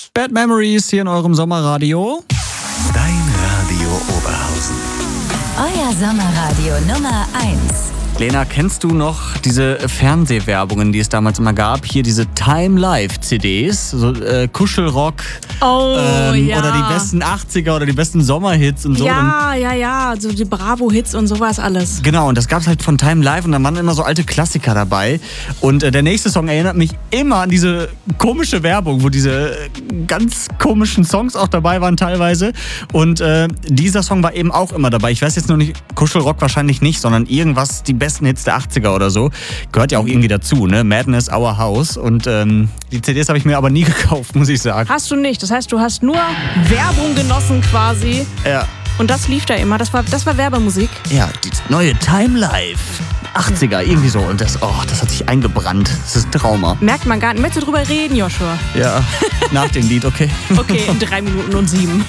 Bad Memories hier in eurem Sommerradio. Dein Radio Oberhausen. Euer Sommerradio Nummer 1. Lena, kennst du noch diese Fernsehwerbungen, die es damals immer gab? Hier diese Time Live CDs, so Kuschelrock ja. oder die besten 80er oder die besten Sommerhits und so. Ja, so die Bravo-Hits und sowas alles. Genau, und das gab's halt von Time Live und da waren immer so alte Klassiker dabei. Und der nächste Song erinnert mich immer an diese komische Werbung, wo diese ganz komischen Songs auch dabei waren teilweise. Und dieser Song war eben auch immer dabei. Ich weiß jetzt nur nicht, Kuschelrock wahrscheinlich nicht, sondern irgendwas, die besten Hits der 80er oder so. Gehört ja auch irgendwie dazu, ne? Madness, Our House. Und die CDs habe ich mir aber nie gekauft, muss ich sagen. Hast du nicht. Das heißt, du hast nur Werbung genossen quasi. Ja. Und das lief da immer. Das war Werbemusik. Ja, die neue Time Live. 80er, irgendwie so. Und das hat sich eingebrannt. Das ist ein Trauma. Merkt man gar nicht. Möchtest du drüber reden, Joshua? Ja, nach dem Lied, okay. Okay, in 3 Minuten und 7.